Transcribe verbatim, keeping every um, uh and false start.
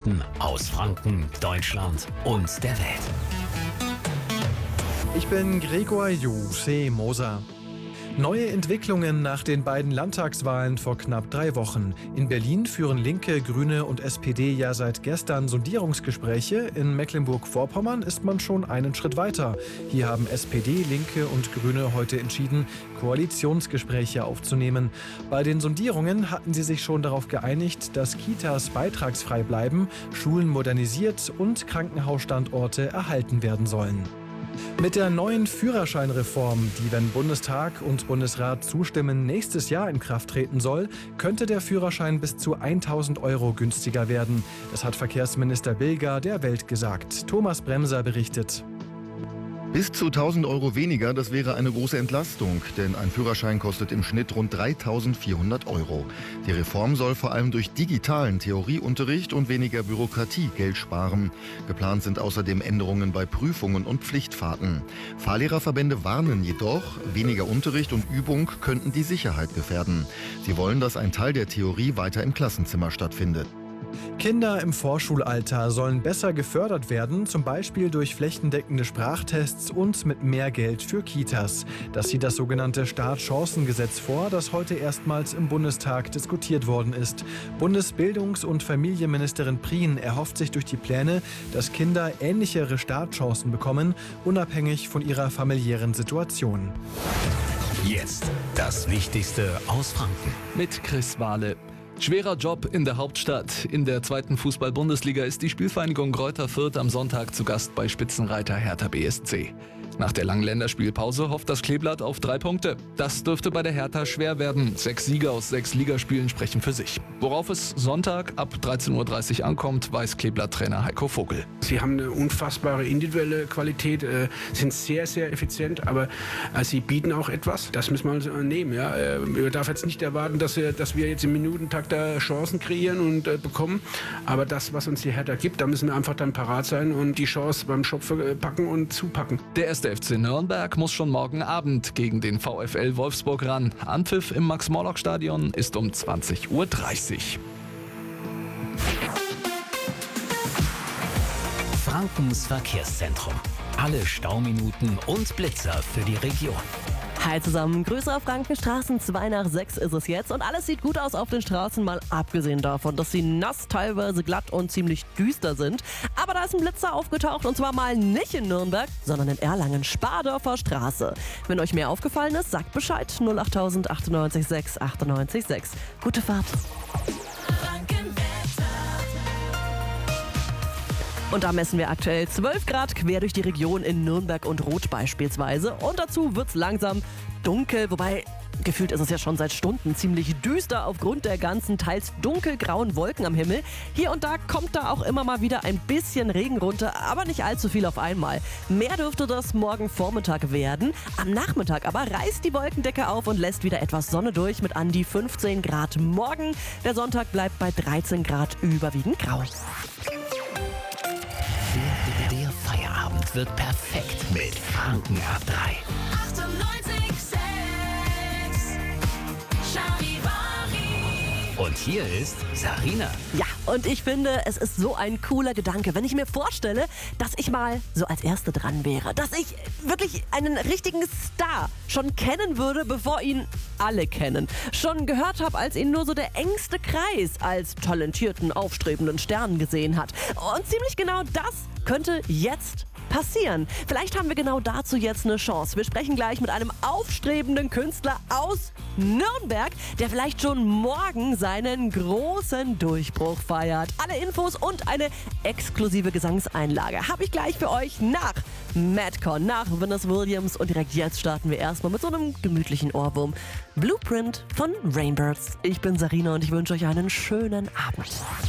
Nachrichten aus Franken, Deutschland und der Welt. Ich bin Gregor Jose Moser. Neue Entwicklungen nach den beiden Landtagswahlen vor knapp drei Wochen. In Berlin führen Linke, Grüne und S P D ja seit gestern Sondierungsgespräche. In Mecklenburg-Vorpommern ist man schon einen Schritt weiter. Hier haben S P D, Linke und Grüne heute entschieden, Koalitionsgespräche aufzunehmen. Bei den Sondierungen hatten sie sich schon darauf geeinigt, dass Kitas beitragsfrei bleiben, Schulen modernisiert und Krankenhausstandorte erhalten werden sollen. Mit der neuen Führerscheinreform, die, wenn Bundestag und Bundesrat zustimmen, nächstes Jahr in Kraft treten soll, könnte der Führerschein bis zu tausend Euro günstiger werden. Das hat Verkehrsminister Bilger der Welt gesagt. Thomas Bremser berichtet. Bis zu tausend Euro weniger, das wäre eine große Entlastung, denn ein Führerschein kostet im Schnitt rund dreitausendvierhundert Euro. Die Reform soll vor allem durch digitalen Theorieunterricht und weniger Bürokratie Geld sparen. Geplant sind außerdem Änderungen bei Prüfungen und Pflichtfahrten. Fahrlehrerverbände warnen jedoch, weniger Unterricht und Übung könnten die Sicherheit gefährden. Sie wollen, dass ein Teil der Theorie weiter im Klassenzimmer stattfindet. Kinder im Vorschulalter sollen besser gefördert werden, zum Beispiel durch flächendeckende Sprachtests und mit mehr Geld für Kitas. Das sieht das sogenannte Startchancengesetz vor, das heute erstmals im Bundestag diskutiert worden ist. Bundesbildungs- und Familienministerin Prien erhofft sich durch die Pläne, dass Kinder ähnlichere Startchancen bekommen, unabhängig von ihrer familiären Situation. Jetzt das Wichtigste aus Franken. Mit Chris Wahle. Schwerer Job in der Hauptstadt. In der zweiten Fußball-Bundesliga ist die Spielvereinigung Greuther Fürth am Sonntag zu Gast bei Spitzenreiter Hertha B S C. Nach der langen Länderspielpause hofft das Kleeblatt auf drei Punkte. Das dürfte bei der Hertha schwer werden. Sechs Siege aus sechs Ligaspielen sprechen für sich. Worauf es Sonntag ab dreizehn Uhr dreißig ankommt, weiß Kleeblatt-Trainer Heiko Vogel. Sie haben eine unfassbare individuelle Qualität, äh, sind sehr, sehr effizient, aber äh, sie bieten auch etwas. Das müssen wir uns äh, nehmen. Ja? Äh, man darf jetzt nicht erwarten, dass wir, dass wir jetzt im Minutentakt da Chancen kreieren und äh, bekommen. Aber das, was uns die Hertha gibt, da müssen wir einfach dann parat sein und die Chance beim Schopf äh, packen und zupacken. Der erste F C Nürnberg muss schon morgen Abend gegen den VfL Wolfsburg ran. Anpfiff im Max-Morlock-Stadion ist um zwanzig Uhr dreißig. Frankens Verkehrszentrum. Alle Stauminuten und Blitzer für die Region. Hi zusammen, Grüße auf Frankenstraßen, zwei nach sechs ist es jetzt und alles sieht gut aus auf den Straßen, mal abgesehen davon, dass sie nass, teilweise glatt und ziemlich düster sind. Aber da ist ein Blitzer aufgetaucht und zwar mal nicht in Nürnberg, sondern in Erlangen, Spardorfer Straße. Wenn euch mehr aufgefallen ist, sagt Bescheid, null acht neun sechs achtundneunzig sechs. Gute Fahrt. Und da messen wir aktuell zwölf Grad quer durch die Region in Nürnberg und Roth beispielsweise. Und dazu wird's langsam dunkel, wobei gefühlt ist es ja schon seit Stunden ziemlich düster aufgrund der ganzen teils dunkelgrauen Wolken am Himmel. Hier und da kommt da auch immer mal wieder ein bisschen Regen runter, aber nicht allzu viel auf einmal. Mehr dürfte das morgen Vormittag werden. Am Nachmittag aber reißt die Wolkendecke auf und lässt wieder etwas Sonne durch mit an die fünfzehn Grad morgen. Der Sonntag bleibt bei dreizehn Grad überwiegend grau. Der, der Feierabend wird perfekt mit Franken ab drei. achtundneunzig sechs Charivari. Und hier ist Sarina. Ja, und ich finde, es ist so ein cooler Gedanke, wenn ich mir vorstelle, dass ich mal so als Erste dran wäre. Dass ich wirklich einen richtigen Star schon kennen würde, bevor ihn alle kennen. Schon gehört habe, als ihn nur so der engste Kreis als talentierten, aufstrebenden Stern gesehen hat. Und ziemlich genau das könnte jetzt passieren. Vielleicht haben wir genau dazu jetzt eine Chance. Wir sprechen gleich mit einem aufstrebenden Künstler aus Nürnberg, der vielleicht schon morgen seinen großen Durchbruch feiert. Alle Infos und eine exklusive Gesangseinlage habe ich gleich für euch nach Madcon, nach Venus Williams. Und direkt jetzt starten wir erstmal mit so einem gemütlichen Ohrwurm. Blueprint von Rainbirds. Ich bin Sarina und ich wünsche euch einen schönen Abend.